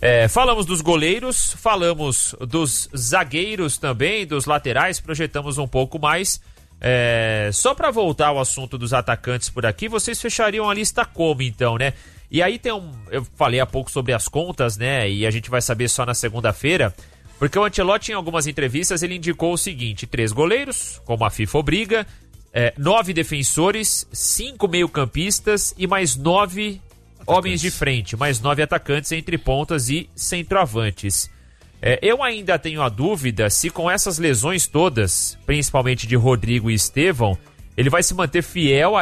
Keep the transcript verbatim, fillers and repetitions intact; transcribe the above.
É, falamos dos goleiros, falamos dos zagueiros também, dos laterais, projetamos um pouco mais. É, só para voltar ao assunto dos atacantes por aqui, vocês fechariam a lista como então, né? E aí tem um... Eu falei há pouco sobre as contas, né? E a gente vai saber só na segunda-feira, porque o Ancelotti, em algumas entrevistas, ele indicou o seguinte: três goleiros, como a FIFA obriga, é, nove defensores, cinco meio-campistas e mais nove atacantes. Homens de frente, mais nove atacantes entre pontas e centroavantes. É, eu ainda tenho a dúvida se com essas lesões todas, principalmente de Rodrigo e Estevão, ele vai se manter fiel a